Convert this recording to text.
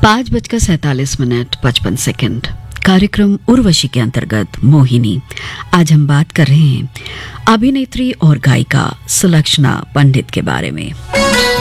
5:47:55 कार्यक्रम उर्वशी के अंतर्गत मोहिनी। आज हम बात कर रहे हैं अभिनेत्री और गायिका सुलक्षणा पंडित के बारे में।